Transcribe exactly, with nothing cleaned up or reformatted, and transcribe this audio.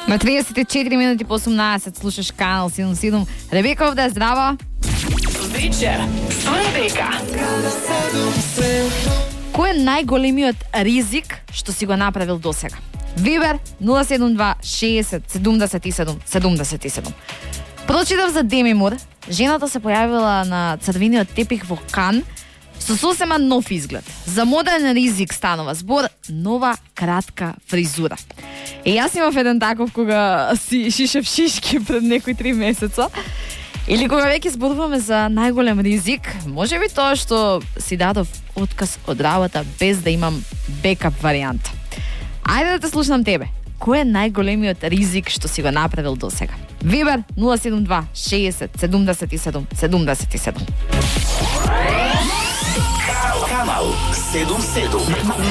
На триесет и четири минути по осумнаесет слушаш Канал седумдесет и седум. Ребека овде, здраво! Вечер со Ребека. Кој е најголемиот ризик што си го направил досега? Вибер нула седум два шеесет седумдесет и седум седумдесет и седум. Прочитав за Деми Мур. Жената се појавила на црвениот тепих во Кан со сосема нов изглед. За модерен ризик станува збор нова кратка фризура. И јас имав еден таков кога си шишев шишки пред некои три месеца. Или кога веќе зборуваме за најголем ризик, може би тоа што си дадов отказ од работа без да имам бекап варијанта. Ајде да те слушнам тебе. Кој е најголемиот ризик што си го направил досега? Вибер нула седум два шеесет седумдесет и седум седумдесет и седум. Канал седумдесет и седум.